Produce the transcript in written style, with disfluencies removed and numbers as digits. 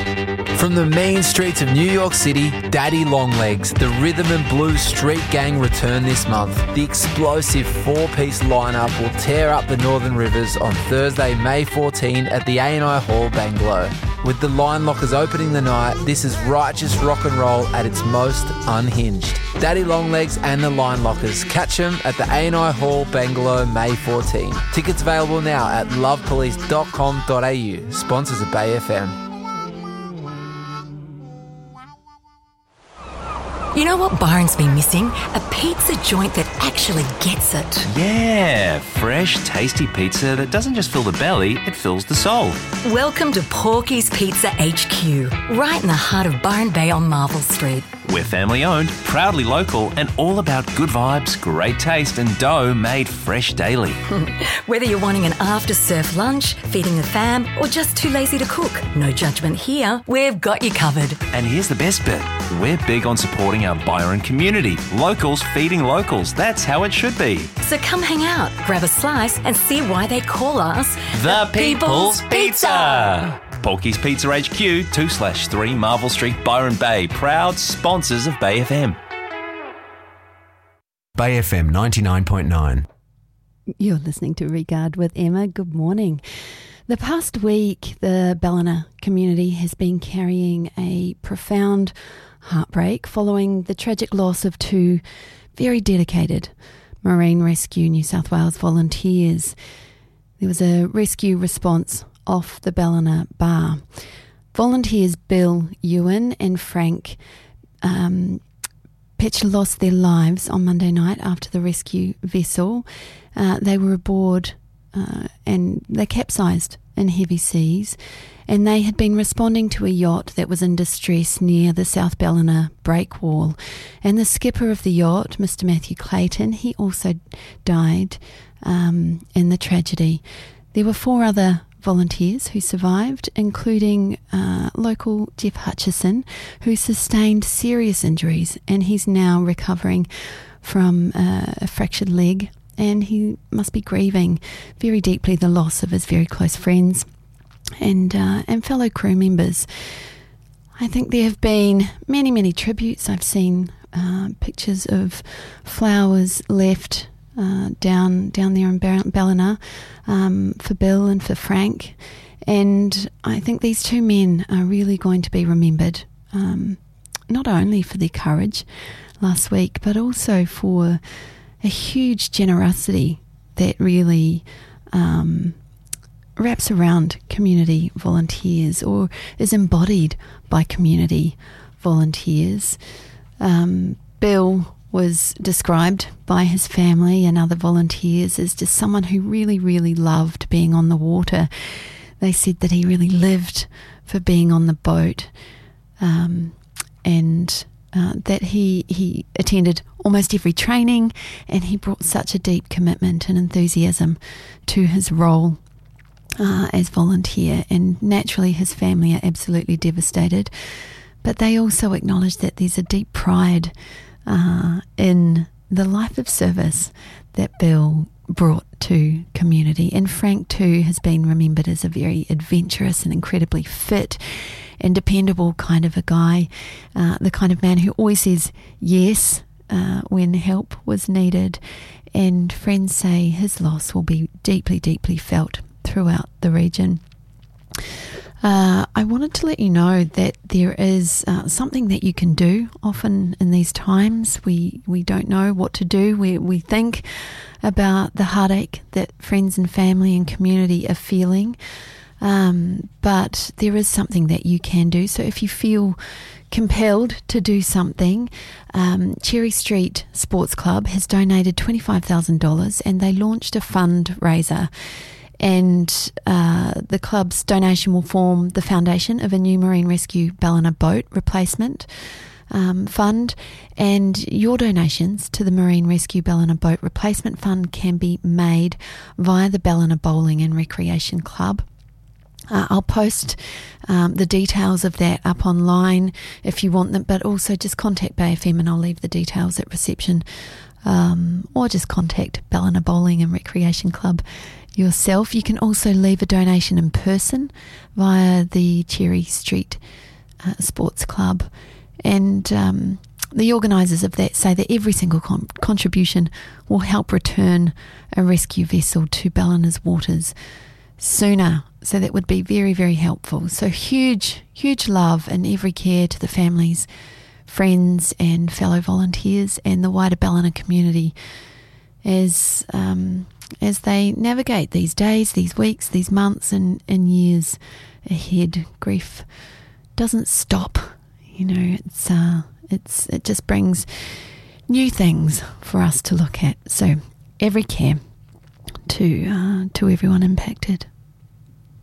From the mean streets of New York City, Daddy Longlegs, the Rhythm and Blues Street Gang return this month. The explosive four-piece lineup will tear up the Northern Rivers on Thursday, May 14 at the A&I Hall, Bangalow. With the Line Lockers opening the night, this is righteous rock and roll at its most unhinged. Daddy Longlegs and the Line Lockers. Catch them at the A&I Hall, Bangalow, May 14. Tickets available now at lovepolice.com.au. Sponsors of Bay FM. You know what Byron's been missing? A pizza joint that actually gets it. Yeah, fresh, tasty pizza that doesn't just fill the belly, it fills the soul. Welcome to Porky's Pizza HQ, right in the heart of Byron Bay on Marvel Street. We're family owned, proudly local, and all about good vibes, great taste, and dough made fresh daily. Whether you're wanting an after-surf lunch, feeding the fam, or just too lazy to cook, no judgment here. We've got you covered. And here's the best bit. We're big on supporting our Byron community. Locals feeding locals. That's how it should be. So come hang out, grab a slice, and see why they call us The People's Pizza. Porky's Pizza HQ, 2/3 Marvel Street, Byron Bay. Proud sponsors of Bay FM. Bay FM 99.9. You're listening to Regard with Emma. Good morning. The past week, the Ballina community has been carrying a profound heartbreak following the tragic loss of two very dedicated Marine Rescue New South Wales volunteers. There was a rescue response off the Ballina Bar. Volunteers Bill Ewan and Frank Petcher lost their lives on Monday night after the rescue vessel. They were aboard and they capsized in heavy seas, and they had been responding to a yacht that was in distress near the South Ballina breakwall. And the skipper of the yacht, Mr. Matthew Clayton, he also died in the tragedy. There were 4 other volunteers who survived, including local Jeff Hutchison, who sustained serious injuries, and he's now recovering from a fractured leg, and he must be grieving very deeply the loss of his very close friends and fellow crew members. I think there have been many, many tributes. I've seen pictures of flowers left down there in Ballina for Bill and for Frank, and I think these two men are really going to be remembered, not only for their courage last week, but also for a huge generosity that really wraps around community volunteers or is embodied by community volunteers. Bill was described by his family and other volunteers as just someone who really, really loved being on the water. They said that he really lived for being on the boat, and that he attended almost every training, and he brought such a deep commitment and enthusiasm to his role as volunteer. And naturally his family are absolutely devastated, but they also acknowledge that there's a deep pride in the life of service that Bill brought to community. And Frank too has been remembered as a very adventurous and incredibly fit and dependable kind of a guy, the kind of man who always says yes when help was needed. And friends say his loss will be deeply, deeply felt throughout the region. I wanted to let you know that there is something that you can do. Often in these times we don't know what to do. We think about the heartache that friends and family and community are feeling, but there is something that you can do. So if you feel compelled to do something, Cherry Street Sports Club has donated $25,000 and they launched a fundraiser. And the club's donation will form the foundation of a new Marine Rescue Ballina boat replacement fund. And your donations to the Marine Rescue Ballina boat replacement fund can be made via the Ballina Bowling and Recreation Club. I'll post the details of that up online if you want them, but also just contact Bay FM and I'll leave the details at reception, or just contact Ballina Bowling and Recreation Club yourself. You can also leave a donation in person via the Cherry Street Sports Club. And the organisers of that say that every single contribution will help return a rescue vessel to Ballinas waters sooner. So that would be very, very helpful. So huge, huge love and every care to the families, friends and fellow volunteers and the wider Ballina community as they navigate these days, these weeks, these months and years ahead. Grief doesn't stop. You know, it just brings new things for us to look at. So every care to everyone impacted.